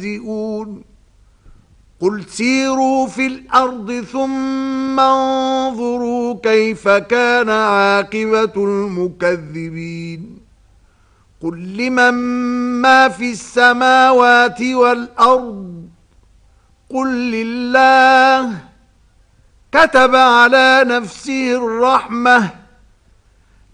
يستهزئون قل سيروا في الأرض ثم انظروا كيف كان عاقبة المكذبين قل لمن ما في السماوات والأرض قل لله كتب على نفسه الرحمة